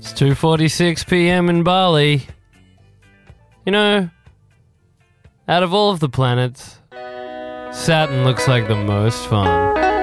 It's 2:46 p.m. in Bali. You know, out of all of the planets, Saturn looks like the most fun.